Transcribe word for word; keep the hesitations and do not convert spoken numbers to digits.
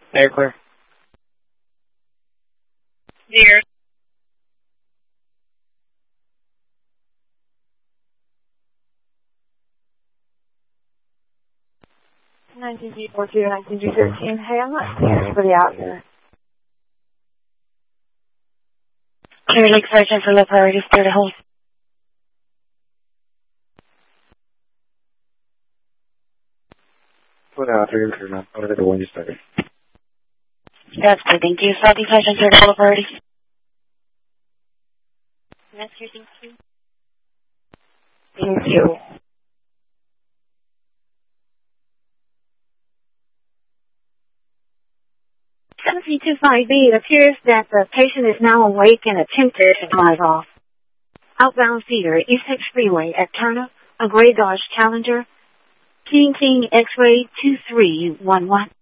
Air clear. Dear. nineteen G four two, nineteen G thirteen. Hey, I'm not seeing anybody out here. Clear Lake Sergeant for low priority, clear to hold. Put out three or three now. Over the one you started. That's good, thank you. Southeast Sergeant, clear to low priority. Next year, thank you. Thank you. seven two five B, it appears that the patient is now awake and attempted to drive off. Outbound feeder, East six Freeway at Turner, a gray Dodge Challenger, King King X-ray two three one one.